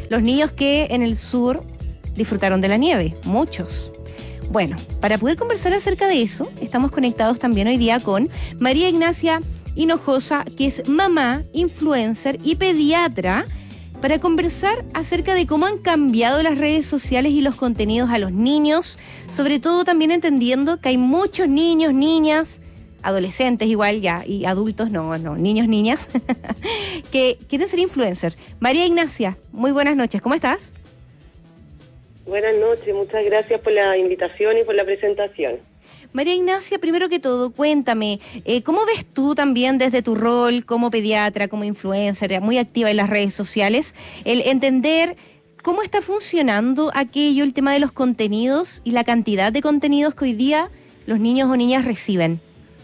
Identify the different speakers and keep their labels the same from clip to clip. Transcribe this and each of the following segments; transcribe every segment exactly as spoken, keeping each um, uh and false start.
Speaker 1: los niños que en el sur disfrutaron de la nieve, muchos. Bueno, para poder conversar acerca de eso, estamos conectados también hoy día con María Ignacia Hinojosa, que es mamá, influencer y pediatra, para conversar acerca de cómo han cambiado las redes sociales y los contenidos a los niños, sobre todo también entendiendo que hay muchos niños, niñas, adolescentes igual ya, y adultos, no, no, niños, niñas, que quieren ser influencers. María Ignacia, muy buenas noches, ¿cómo estás?
Speaker 2: Buenas noches, muchas gracias por la invitación y por la presentación.
Speaker 1: María Ignacia, primero que todo, cuéntame, eh, ¿cómo ves tú también desde tu rol como pediatra, como influencer, muy activa en las redes sociales, el entender cómo está funcionando aquello, el tema de los contenidos y la cantidad de contenidos que hoy día los niños o niñas reciben?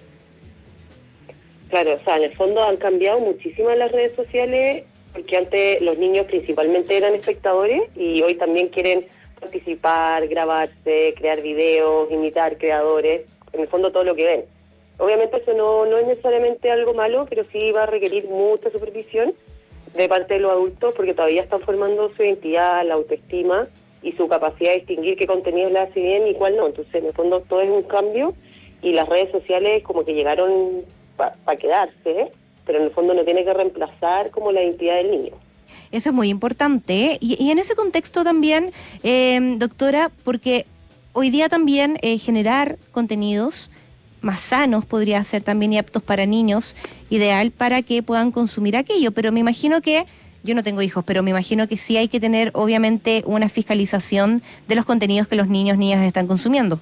Speaker 2: Claro, o sea, en el fondo han cambiado muchísimas las redes sociales, porque antes los niños principalmente eran espectadores y hoy también quieren participar, grabarse, crear videos, imitar creadores, en el fondo todo lo que ven. Obviamente eso no, no es necesariamente algo malo, pero sí va a requerir mucha supervisión de parte de los adultos porque todavía están formando su identidad, la autoestima y su capacidad de distinguir qué contenido le hace bien y cuál no. Entonces, en el fondo todo es un cambio y las redes sociales como que llegaron para pa quedarse, ¿eh? Pero en el fondo no tiene que reemplazar como la identidad del niño.
Speaker 1: Eso es muy importante, ¿eh? y, y en ese contexto también, eh, doctora, porque hoy día también eh, generar contenidos más sanos podría ser también y aptos para niños, ideal para que puedan consumir aquello, pero me imagino que, yo no tengo hijos, pero me imagino que sí hay que tener obviamente una fiscalización de los contenidos que los niños, niñas están consumiendo.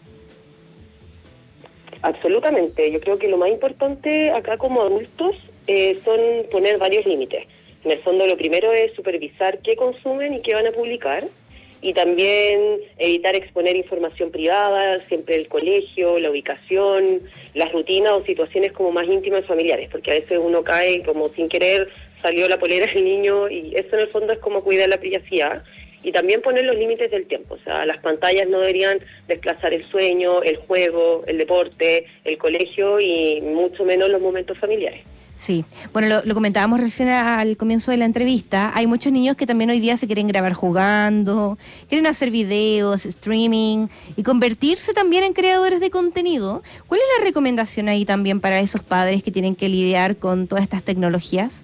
Speaker 2: Absolutamente, yo creo que lo más importante acá como adultos eh, son poner varios límites. En el fondo lo primero es supervisar qué consumen y qué van a publicar y también evitar exponer información privada, siempre el colegio, la ubicación, las rutinas o situaciones como más íntimas y familiares, porque a veces uno cae como sin querer, salió la polera del niño y eso en el fondo es como cuidar la privacidad y también poner los límites del tiempo, o sea, las pantallas no deberían desplazar el sueño, el juego, el deporte, el colegio y mucho menos los momentos familiares.
Speaker 1: Sí, bueno, lo, lo comentábamos recién al comienzo de la entrevista, hay muchos niños que también hoy día se quieren grabar jugando, quieren hacer videos, streaming y convertirse también en creadores de contenido. ¿Cuál es la recomendación ahí también para esos padres que tienen que lidiar con todas estas tecnologías?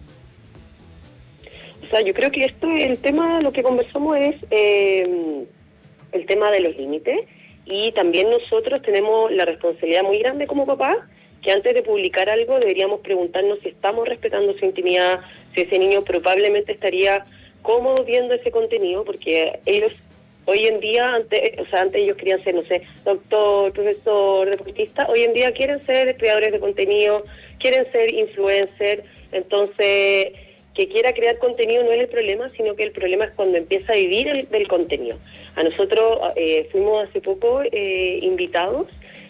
Speaker 2: O sea, yo creo que esto, el tema, lo que conversamos es eh, el tema de los límites y también nosotros tenemos la responsabilidad muy grande como papás que antes de publicar algo deberíamos preguntarnos si estamos respetando su intimidad, si ese niño probablemente estaría cómodo viendo ese contenido, porque ellos hoy en día, antes, o sea, antes ellos querían ser, no sé, doctor, profesor, deportista, hoy en día quieren ser creadores de contenido, quieren ser influencer, entonces que quiera crear contenido no es el problema, sino que el problema es cuando empieza a vivir el, del contenido. A nosotros uh, fuimos hace poco eh, invitados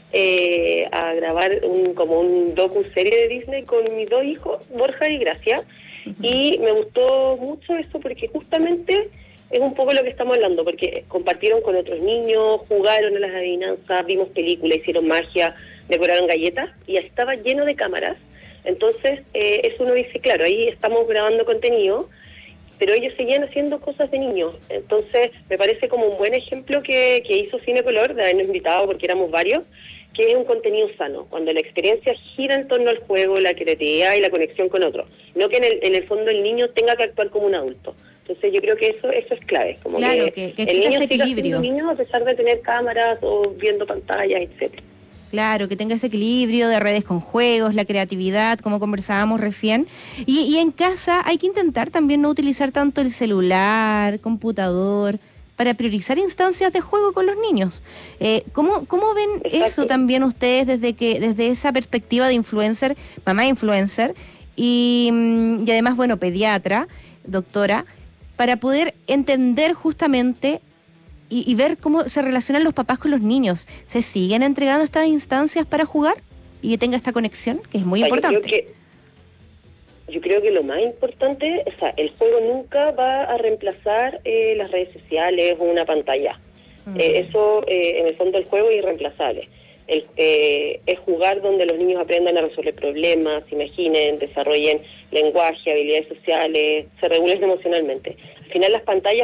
Speaker 2: Eh, a grabar un como un docu-serie de Disney con mis dos hijos, Borja y Gracia, uh-huh. Y me gustó mucho eso porque justamente es un poco lo que estamos hablando, porque compartieron con otros niños, jugaron a las adivinanzas, vimos películas, hicieron magia, decoraron galletas y estaba lleno de cámaras, entonces eh, eso uno dice, claro, ahí estamos grabando contenido, pero ellos seguían haciendo cosas de niños, entonces me parece como un buen ejemplo que, que hizo Cinecolor, de habernos invitado porque éramos varios, que es un contenido sano, cuando la experiencia gira en torno al juego, la creatividad y la conexión con otros, no que en el, en el fondo el niño tenga que actuar como un adulto. Entonces yo creo que eso eso es clave, como
Speaker 1: claro,
Speaker 2: que,
Speaker 1: que, que
Speaker 2: el niño
Speaker 1: ese
Speaker 2: siga
Speaker 1: equilibrio.
Speaker 2: siendo niño a pesar de tener cámaras o viendo pantallas, etcétera.
Speaker 1: Claro, que tenga ese equilibrio de redes con juegos, la creatividad, como conversábamos recién. Y, y en casa hay que intentar también no utilizar tanto el celular, computador, para priorizar instancias de juego con los niños. Eh, ¿cómo, ¿Cómo ven
Speaker 2: Exacto.
Speaker 1: eso también ustedes desde que desde esa perspectiva de influencer, mamá influencer, y, y además, bueno, pediatra, doctora, para poder entender justamente y, y ver cómo se relacionan los papás con los niños? ¿Se siguen entregando estas instancias para jugar y que tenga esta conexión, que es muy
Speaker 2: o sea,
Speaker 1: importante?
Speaker 2: Yo creo que Yo creo que lo más importante, o sea, el juego nunca va a reemplazar eh, las redes sociales o una pantalla. Uh-huh. Eh, eso, eh, en el fondo, el juego es irreemplazable. El, eh, es jugar donde los niños aprendan a resolver problemas, se imaginen, desarrollen lenguaje, habilidades sociales, se regulen emocionalmente. Al final las pantallas